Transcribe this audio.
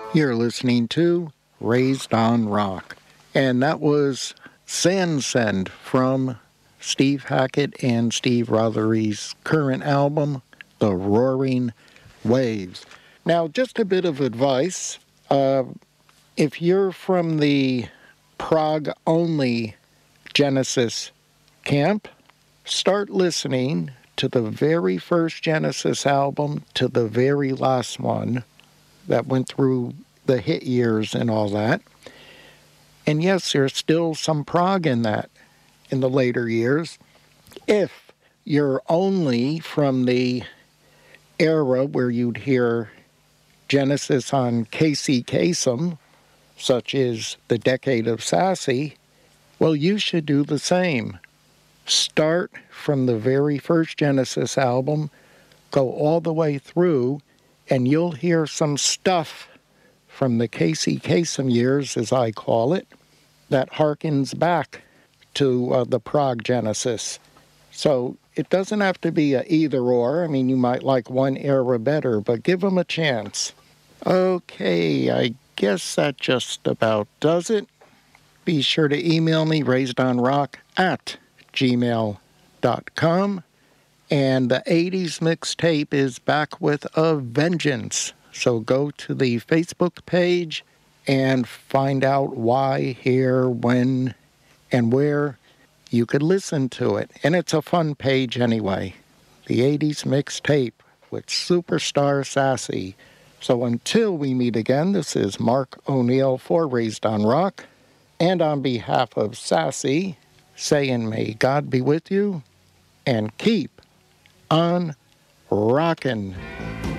You're listening to Raised on Rock, and that was Sand Send from Steve Hackett and Steve Rothery's current album, The Roaring Waves. Now, just a bit of advice. If you're from the prog-only Genesis camp, start listening to the very first Genesis album to the very last one that went through the hit years and all that. And yes, there's still some prog in that in the later years. If you're only from the era where you'd hear Genesis on Casey Kasem, such as The Decade of Sassy, well, you should do the same. Start from the very first Genesis album, go all the way through, and you'll hear some stuff from the Casey Kasem years, as I call it, that harkens back to the prog Genesis. So it doesn't have to be a either or. I mean, you might like one era better, but give them a chance. Okay, I guess that just about does it. Be sure to email me, raisedonrock@gmail.com. And the 80s mixtape is back with a vengeance. So go to the Facebook page and find out why, here, when, and where you could listen to it. And it's a fun page anyway. The 80s mixtape with Superstar Sassy. So until we meet again, this is Mark O'Neill for Raised on Rock. And on behalf of Sassy, saying may God be with you and keep on rockin'.